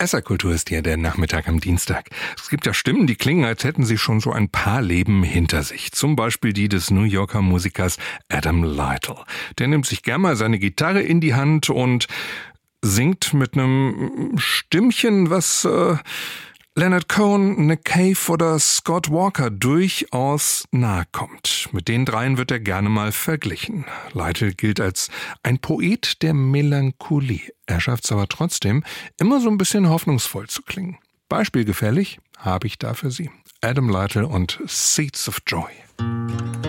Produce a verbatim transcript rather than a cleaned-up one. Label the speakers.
Speaker 1: S R-Kultur ist ja der Nachmittag am Dienstag. Es gibt ja Stimmen, die klingen, als hätten sie schon so ein paar Leben hinter sich. Zum Beispiel die des New Yorker Musikers Adam Lytle. Der nimmt sich gern mal seine Gitarre in die Hand und singt mit einem Stimmchen, was äh, Leonard Cohen, Nick Cave oder Scott Walker durchaus nahe kommt. Mit den dreien wird er gerne mal verglichen. Lytle gilt als ein Poet der Melancholie. Er schafft es aber trotzdem, immer so ein bisschen hoffnungsvoll zu klingen. Beispielgefällig habe ich da für Sie Adam Lytle und Seeds of Joy.